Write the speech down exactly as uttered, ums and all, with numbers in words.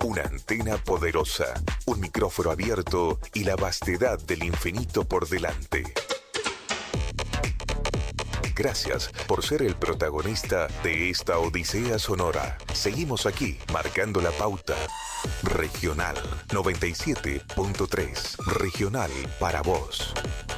Una antena poderosa, un micrófono abierto y la vastedad del infinito por delante. Gracias por ser el protagonista de esta odisea sonora. Seguimos aquí, marcando la pauta. Regional noventa y siete punto tres. Regional para vos.